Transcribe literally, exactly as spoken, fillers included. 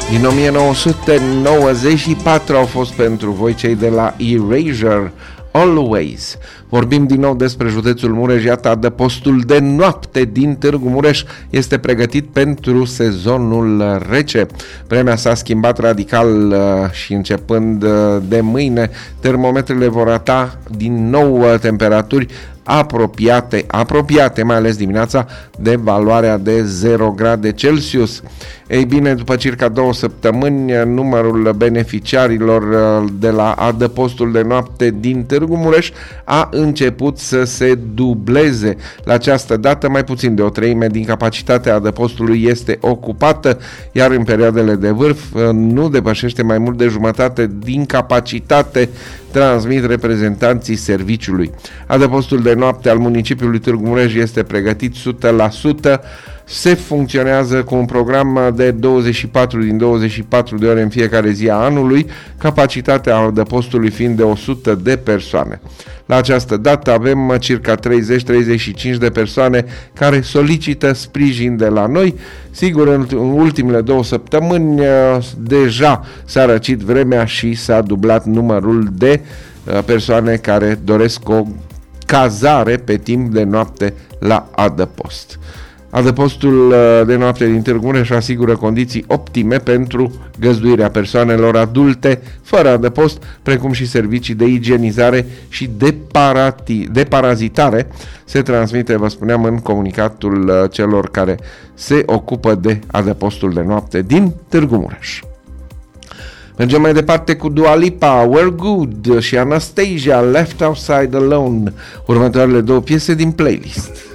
Din o mie nouă sute nouăzeci și patru au fost pentru voi cei de la Erasure, Always. Vorbim din nou despre județul Mureș. Iată, adăpostul de noapte din Târgu Mureș este pregătit pentru sezonul rece. Vremea s-a schimbat radical și începând de mâine termometrele vor ata din nou temperaturi apropiate, apropiate, mai ales dimineața, de valoarea de zero grade Celsius. Ei bine, după circa două săptămâni, numărul beneficiarilor de la adăpostul de noapte din Târgu Mureș a început să se dubleze. La această dată, mai puțin de o treime din capacitatea adăpostului este ocupată, iar în perioadele de vârf nu depășește mai mult de jumătate din capacitate, transmit reprezentanții serviciului. Adăpostul de noapte al municipiului Târgu Mureș este pregătit o sută la sută. Se funcționează cu un program de douăzeci și patru din douăzeci și patru de ore în fiecare zi a anului, capacitatea adăpostului fiind de o sută de persoane. La această dată avem circa treizeci treizeci și cinci de persoane care solicită sprijin de la noi. Sigur, în ultimele două săptămâni deja s-a răcit vremea și s-a dublat numărul de persoane care doresc o cazare pe timp de noapte la adăpost. Adăpostul de noapte din Târgu Mureș asigură condiții optime pentru găzduirea persoanelor adulte fără adăpost, precum și servicii de igienizare și de, parati, de parazitare. Se transmite, vă spuneam, în comunicatul celor care se ocupă de adăpostul de noapte din Târgu Mureș. Mergem mai departe cu Dua Lipa, We're Good, și Anastasia, Left Outside Alone, următoarele două piese din playlist.